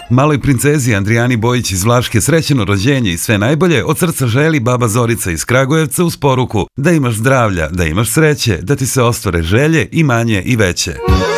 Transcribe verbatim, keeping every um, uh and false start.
Maloj princezi Andrijani Bojić iz Vlaške srećeno rođenje i sve najbolje od srca želi baba Zorica iz Kragujevca uz poruku da imaš zdravlja, da imaš sreće, da ti se ostvare želje i manje i veće.